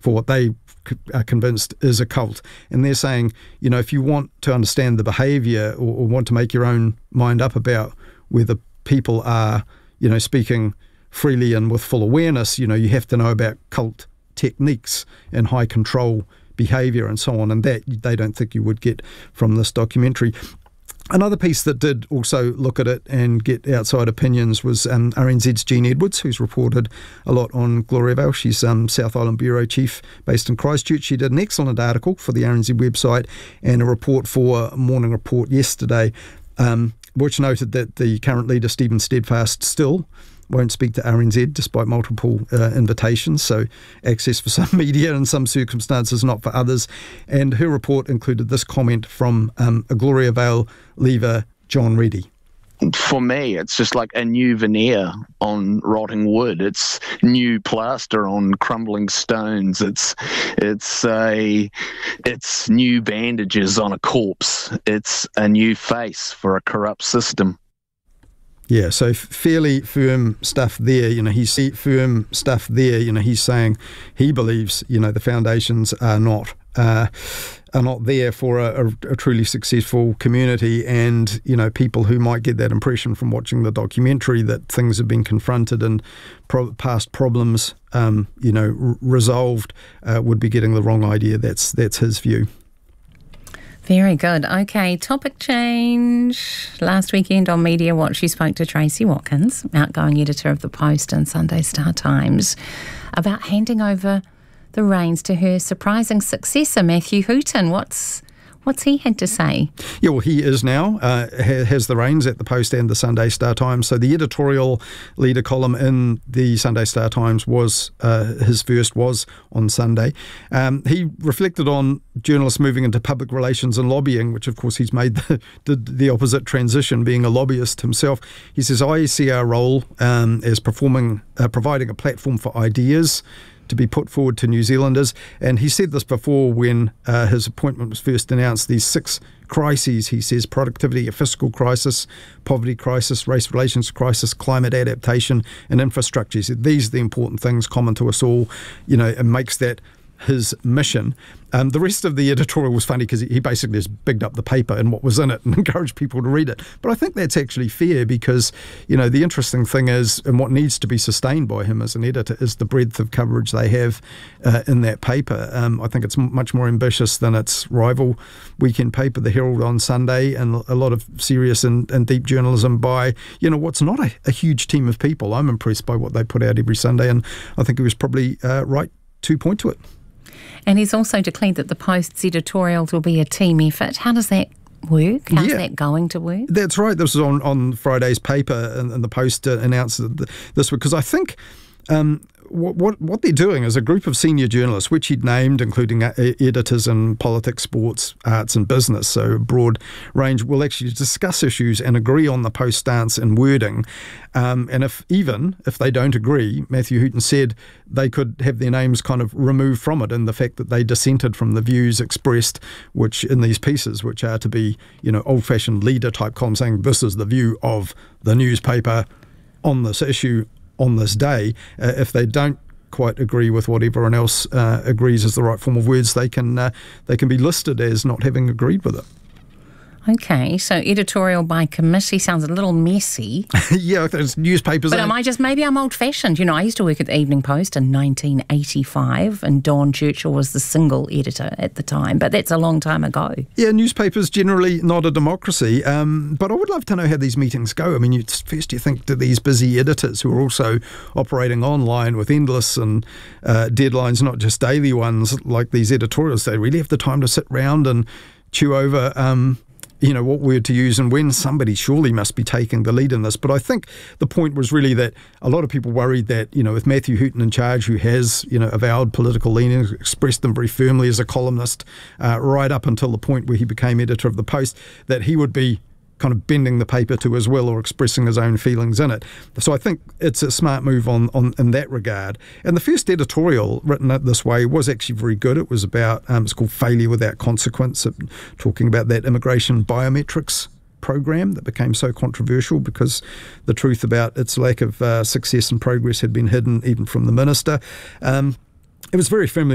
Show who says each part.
Speaker 1: for what they are convinced is a cult. And they're saying, if you want to understand the behaviour or want to make your own mind up about whether people are, speaking freely and with full awareness, you have to know about cult techniques and high control behaviour and so on. And that they don't think you would get from this documentary. Another piece that did also look at it and get outside opinions was RNZ's Jean Edwards, who's reported a lot on Gloriavale. She's South Island Bureau Chief based in Christchurch. She did an excellent article for the RNZ website and a report for Morning Report yesterday, which noted that the current leader, Stephen Steadfast, still won't speak to RNZ despite multiple invitations, so access for some media in some circumstances, not for others. And her report included this comment from a Gloriavale leaver, John Reddy.
Speaker 2: For me, it's just like a new veneer on rotting wood. It's new plaster on crumbling stones. It's new bandages on a corpse. It's a new face for a corrupt system.
Speaker 1: Yeah, so fairly firm stuff there. He's saying he believes, the foundations are not there for a truly successful community, and people who might get that impression from watching the documentary that things have been confronted and past problems, resolved, would be getting the wrong idea. That's his view.
Speaker 3: Very good. Okay, topic change. Last weekend on Media Watch, you spoke to Tracy Watkins, outgoing editor of The Post and Sunday Star Times, about handing over the reins to her surprising successor, Matthew Hooton. What's he had to say?
Speaker 1: Yeah, well, he is now, has the reins at the Post and the Sunday Star Times. So the editorial leader column in the Sunday Star Times was, his first was on Sunday. He reflected on journalists moving into public relations and lobbying, which of course he's made the opposite transition, being a lobbyist himself. He says, I see our role as providing a platform for ideas to be put forward to New Zealanders. And he said this before when his appointment was first announced, these 6 crises, he says: productivity, a fiscal crisis, poverty crisis, race relations crisis, climate adaptation and infrastructure. He said these are the important things common to us all, and makes that his mission. The rest of the editorial was funny because he basically just bigged up the paper and what was in it and encouraged people to read it. But I think that's actually fair because, the interesting thing is, and what needs to be sustained by him as an editor, is the breadth of coverage they have in that paper. I think it's much more ambitious than its rival weekend paper, The Herald, on Sunday, and a lot of serious and deep journalism by, what's not a huge team of people. I'm impressed by what they put out every Sunday, and I think he was probably right to point to it.
Speaker 3: And he's also declared that the Post's editorials will be a team effort. How does that work? How's that going to work?
Speaker 1: That's right. This was on Friday's paper, and the Post announced this because I think what they're doing is a group of senior journalists, which he'd named, including editors in politics, sports, arts and business, so a broad range, will actually discuss issues and agree on the Post stance and wording. And if they don't agree, Matthew Hooton said they could have their names kind of removed from it, in the fact that they dissented from the views expressed, which in these pieces, which are to be, old-fashioned leader-type columns saying this is the view of the newspaper on this issue on this day. If they don't quite agree with what everyone else agrees is the right form of words, they can be listed as not having agreed with it.
Speaker 3: Okay, so editorial by committee sounds a little messy.
Speaker 1: Yeah, there's newspapers.
Speaker 3: But maybe I'm old-fashioned. I used to work at the Evening Post in 1985, and Don Churchill was the single editor at the time, but that's a long time ago. Yeah,
Speaker 1: newspapers generally not a democracy, but I would love to know how these meetings go. I mean, first you think, do these busy editors who are also operating online with endless and deadlines, not just daily ones, like these editorials, they really have the time to sit round and chew over what word to use and when? Somebody surely must be taking the lead in this. But I think the point was really that a lot of people worried that, with Matthew Hooton in charge, who has, avowed political leanings, expressed them very firmly as a columnist, right up until the point where he became editor of The Post, that he would be kind of bending the paper to his will or expressing his own feelings in it. So I think it's a smart move on in that regard. And the first editorial written this way was actually very good. It was about, it's called Failure Without Consequence, talking about that immigration biometrics program that became so controversial because the truth about its lack of success and progress had been hidden even from the minister. It was very firmly